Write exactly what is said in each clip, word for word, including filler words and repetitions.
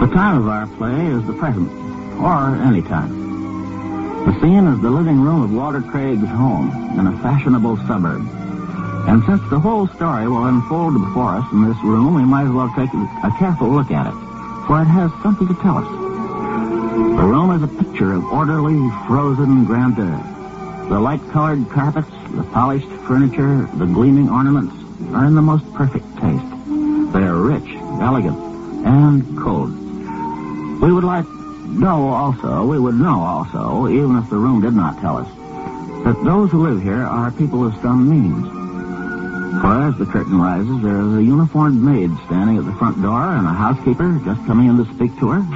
time of our play is the present, or any time. The scene is the living room of Walter Craig's home in a fashionable suburb. And since the whole story will unfold before us in this room, we might as well take a careful look at it, for it has something to tell us. The room is a picture of orderly, frozen grandeur. The light-colored carpets, the polished furniture, the gleaming ornaments are in the most perfect taste. They are rich, elegant, and cold. We would like know also, we would know also, even if the room did not tell us, that those who live here are people of some means. For as the curtain rises, there is a uniformed maid standing at the front door and a housekeeper just coming in to speak to her.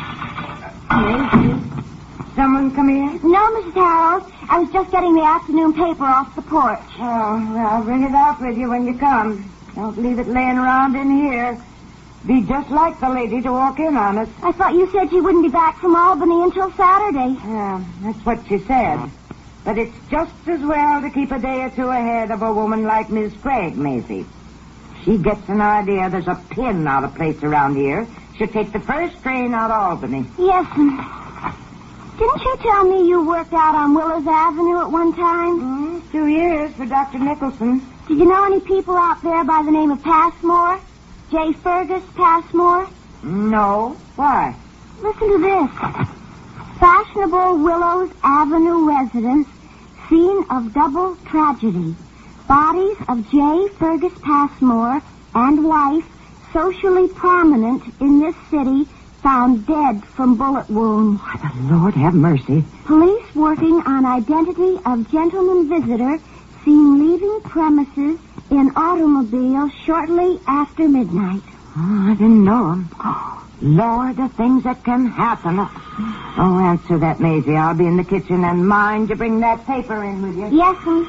Maisie, someone come in? No, Missus Harold. I was just getting the afternoon paper off the porch. Oh, well, bring it out with you when you come. Don't leave it laying around in here. Be just like the lady to walk in on us. I thought you said you wouldn't be back from Albany until Saturday. Yeah, that's what she said. But it's just as well to keep a day or two ahead of a woman like Miss Craig, Maisie. She gets an idea there's a pin out of place around here. She'll take the first train out of Albany. Yes, and didn't you tell me you worked out on Willows Avenue at one time? Mm, two years for Doctor Nicholson. Did you know any people out there by the name of Passmore? J. Fergus Passmore? No. Why? Listen to this. Fashionable Willows Avenue residence, scene of double tragedy. Bodies of J. Fergus Passmore and wife, socially prominent in this city, found dead from bullet wounds. Lord have mercy. Police working on identity of gentleman visitor seen leaving premises in automobile shortly after midnight. Oh, I didn't know him. Oh, Lord, the things that can happen. Oh, answer that, Maisie. I'll be in the kitchen, and mind you bring that paper in with you. Yes, ma'am.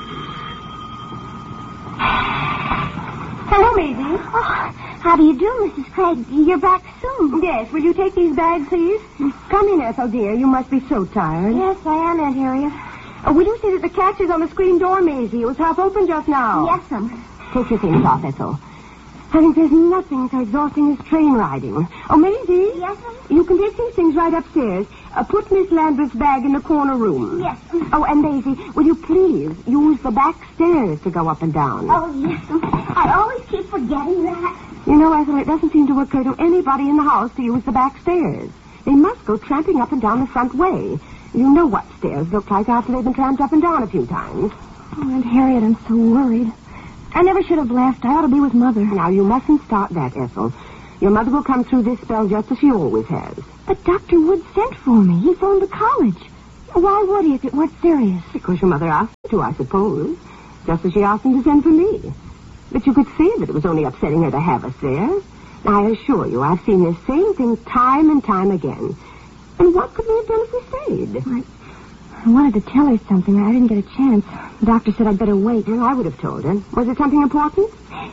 Hello, Maisie. Oh, how do you do, Missus Craig? You're back soon. Yes, will you take these bags, please? Come in, Ethel, dear. You must be so tired. Yes, I am, Aunt Harriet. Oh, will you say that the catch is on the screen door, Maisie? It was half open just now. Yes, ma'am. Take your things off, Ethel. I think there's nothing so exhausting as train riding. Oh, Maisie? Yes, ma'am? You can take these things right upstairs. Uh, put Miss Lambert's bag in the corner room. Yes, ma'am. Oh, and Maisie, will you please use the back stairs to go up and down? Oh, yes, ma'am. I always keep forgetting that. You know, Ethel, it doesn't seem to occur to anybody in the house to use the back stairs. They must go tramping up and down the front way. You know what stairs look like after they've been tramped up and down a few times. Oh, Aunt Harriet, I'm so worried. I never should have left. I ought to be with Mother. Now, you mustn't start that, Ethel. Your mother will come through this spell just as she always has. But Doctor Wood sent for me. He phoned the college. Why would he if it weren't serious? Because your mother asked him to, I suppose. Just as she asked him to send for me. But you could see that it was only upsetting her to have us there. I assure you, I've seen this same thing time and time again. And what could we have done if we stayed? I, I wanted to tell her something. I didn't get a chance. The doctor said I'd better wait. Well, I would have told her. Was it something important?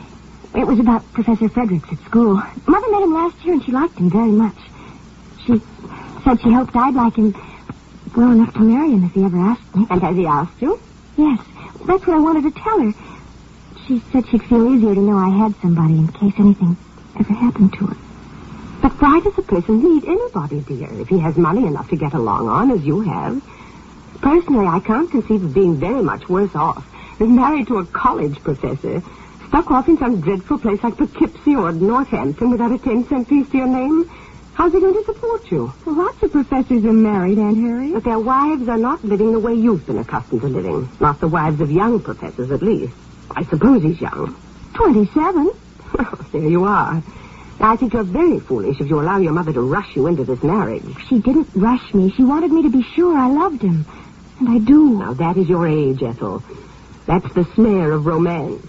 It was about Professor Fredericks at school. Mother met him last year, and she liked him very much. She said she hoped I'd like him well enough to marry him if he ever asked me. And has he asked you? Yes. That's what I wanted to tell her. She said she'd feel easier to know I had somebody in case anything ever happened to her. But why does a person need anybody, dear, if he has money enough to get along on, as you have? Personally, I can't conceive of being very much worse off than married to a college professor, stuck off in some dreadful place like Poughkeepsie or Northampton without a ten-cent piece to your name. How's he going to support you? Well, lots of professors are married, Aunt Harriet. But their wives are not living the way you've been accustomed to living. Not the wives of young professors, at least. I suppose he's young. Twenty-seven. Well, there you are. I think you're very foolish if you allow your mother to rush you into this marriage. She didn't rush me. She wanted me to be sure I loved him. And I do. Now, that is your age, Ethel. That's the snare of romance.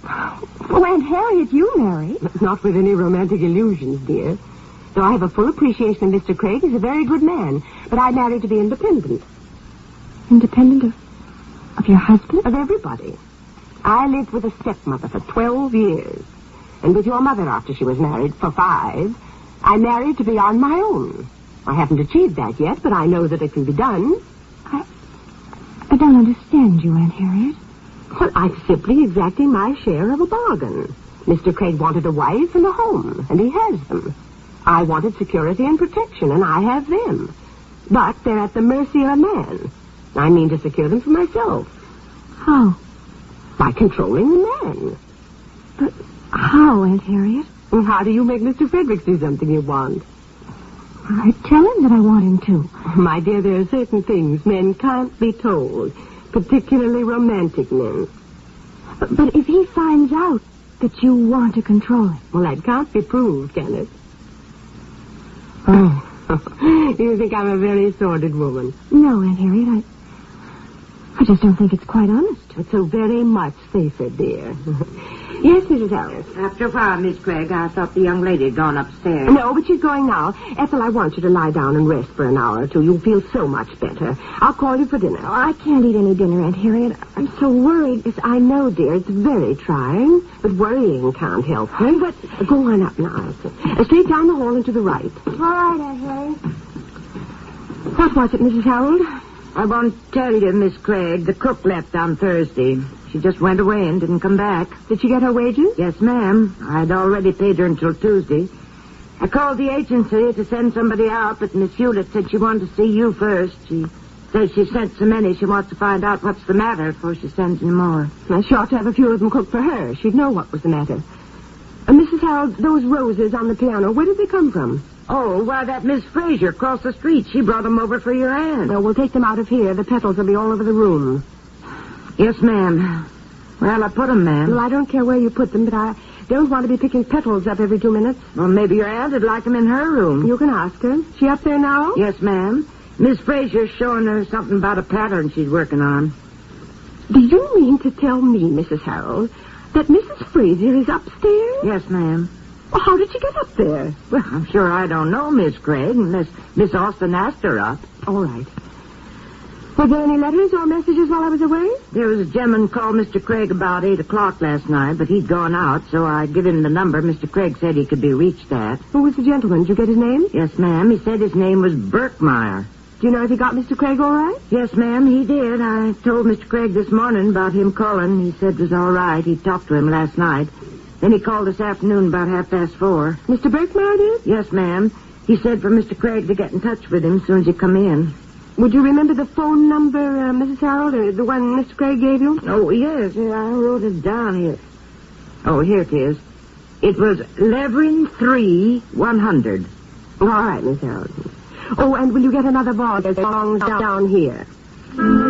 Oh, Aunt Harriet, you married. Not with any romantic illusions, dear. Though I have a full appreciation of Mister Craig. He's a very good man. But I married to be independent. Independent of, of your husband? Of everybody. I lived with a stepmother for twelve years. And with your mother after she was married for five, I married to be on my own. I haven't achieved that yet, but I know that it can be done. I, I don't understand you, Aunt Harriet. Well, I'm simply exacting my share of a bargain. Mister Craig wanted a wife and a home, and he has them. I wanted security and protection, and I have them. But they're at the mercy of a man. I mean to secure them for myself. How? By controlling the man. But how, Aunt Harriet? And how do you make Mister Fredericks do something you want? I tell him that I want him to. My dear, there are certain things men can't be told, particularly romantic men. But, but if he finds out that you want to control him... Well, that can't be proved, can it? Oh, you think I'm a very sordid woman? No, Aunt Harriet, I... I just don't think it's quite honest. It's so very much safer, dear. Yes, Missus Harris. After a while, Miss Craig, I thought the young lady had gone upstairs. No, but she's going now. Ethel, I want you to lie down and rest for an hour or two. You'll feel so much better. I'll call you for dinner. Oh, I can't eat any dinner, Aunt Harriet. I'm so worried. Yes, I know, dear. It's very trying. But worrying can't help me. But go on up now. Uh, straight down the hall and to the right. All right, Aunt Harriet. What was it, Missus Harold? I won't tell you, Miss Craig. The cook left on Thursday. She just went away and didn't come back. Did she get her wages? Yes, ma'am. I'd already paid her until Tuesday. I called the agency to send somebody out, but Miss Hewlett said she wanted to see you first. She says she sent so many she wants to find out what's the matter before she sends any more. Well, she ought to have a few of them cooked for her. She'd know what was the matter. Uh, Missus Harold, those roses on the piano, where did they come from? Oh, why, that Miss Fraser across the street. She brought them over for your aunt. Well, we'll take them out of here. The petals will be all over the room. Yes, ma'am. Well, I put them, ma'am. Well, I don't care where you put them, but I don't want to be picking petals up every two minutes. Well, maybe your aunt would like them in her room. You can ask her. She up there now? Yes, ma'am. Miss Fraser's showing her something about a pattern she's working on. Do you mean to tell me, Missus Harold, that Missus Fraser is upstairs? Yes, ma'am. Well, how did she get up there? Well, I'm sure I don't know, Miss Craig, unless Miss Austin asked her up. All right. Were there any letters or messages while I was away? There was a gentleman called Mister Craig about eight o'clock last night, but he'd gone out, so I give him the number. Mister Craig said he could be reached at. Who was the gentleman? Did you get his name? Yes, ma'am. He said his name was Burkmeyer. Do you know if he got Mister Craig all right? Yes, ma'am, he did. I told Mister Craig this morning about him calling. He said it was all right. He talked to him last night. Then he called this afternoon about half past four. Mister Burkmeyer did? Yes, ma'am. He said for Mister Craig to get in touch with him as soon as he come in. Would you remember the phone number, uh, Missus Harold, or the one Mister Craig gave you? Oh, yes. I wrote it down here. Oh, here it is. It was Levering three one hundred. All right, Miss Harold. Oh, and will you get another ball that belongs down here?